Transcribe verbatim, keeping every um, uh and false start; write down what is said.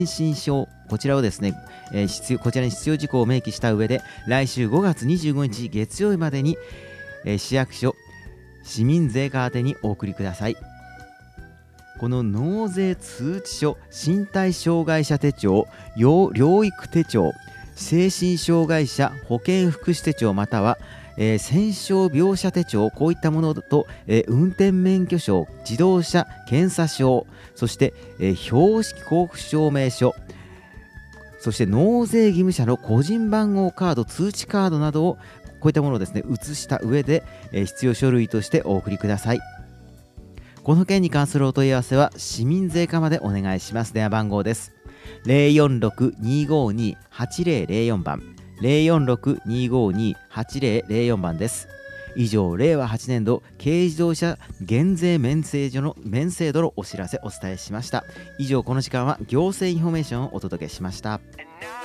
申書、こちらをですね、えー、必要こちらに必要事項を明記した上で、来週ごがつにじゅうごにち月曜日までに、えー、市役所市民税課宛てにお送りください。この納税通知書、身体障害者手帳、療育手帳、精神障害者保健福祉手帳、または、えー、戦傷病者手帳、こういったものと、えー、運転免許証、自動車検査証、そして、えー、標識交付証明書、そして納税義務者の個人番号カード、通知カードなどを、こういったものをですね、写した上で、えー、必要書類としてお送りください。この件に関するお問い合わせは市民税課までお願いします。電話番号です。ゼロよんろく にーごーにー はちゼロゼロよん 番、ゼロよんろく にーごーにー はちゼロゼロよん 番です。以上、れいわはちねん度軽自動車減税免税所の免制度のお知らせお伝えしました。以上、この時間は行政インフォメーションをお届けしました。